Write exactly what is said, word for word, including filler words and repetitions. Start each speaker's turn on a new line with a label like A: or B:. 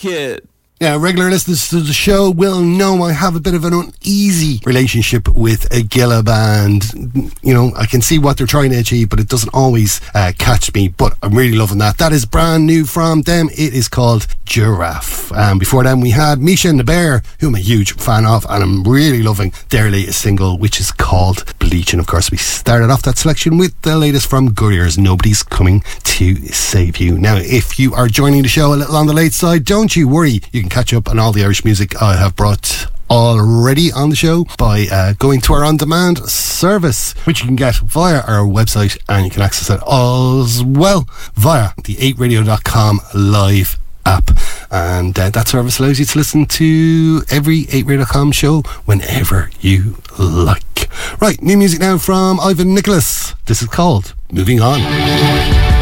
A: it.
B: Yeah, regular listeners to the show will know I have a bit of an uneasy relationship with a Gilla band. You know, I can see what they're trying to achieve, but it doesn't always uh, catch me. But I'm really loving that. That is brand new from them. It is called Giraffe. Um, before them, we had Misha and the Bear, who I'm a huge fan of, and I'm really loving their latest single, which is called Bleach. And of course, we started off that selection with the latest from Gurriers, Nobody's Coming to Save You. Now, if you are joining the show a little on the late side, don't you worry. You can catch up on all the Irish music I have brought already on the show by uh, going to our on-demand service, which you can get via our website, and you can access it as well via the eight radio dot com live app. And uh, that service allows you to listen to every eight radio dot com show whenever you like. Right, new music now from Ivan Nicholas. This is called Moving On.